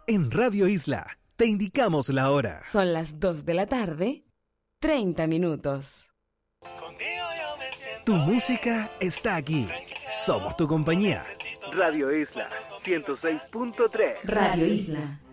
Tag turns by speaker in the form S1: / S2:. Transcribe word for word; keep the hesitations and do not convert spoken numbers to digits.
S1: En Radio Isla te indicamos la hora.
S2: Son las dos de la tarde, treinta minutos.
S1: Tu música está aquí. Somos tu compañía. Radio Isla ciento seis punto tres.
S2: Radio Isla.